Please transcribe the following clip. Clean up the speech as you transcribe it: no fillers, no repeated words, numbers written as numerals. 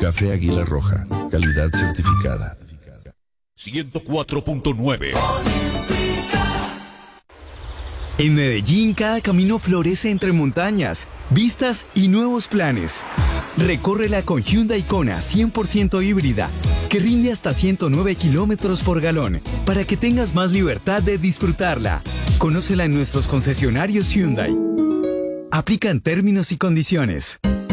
Café Águila Roja, calidad certificada. 104.9. En Medellín, cada camino florece entre montañas, vistas y nuevos planes. Recórrela con Hyundai Kona 100% híbrida, que rinde hasta 109 kilómetros por galón, para que tengas más libertad de disfrutarla. Conócela en nuestros concesionarios Hyundai. Aplican términos y condiciones.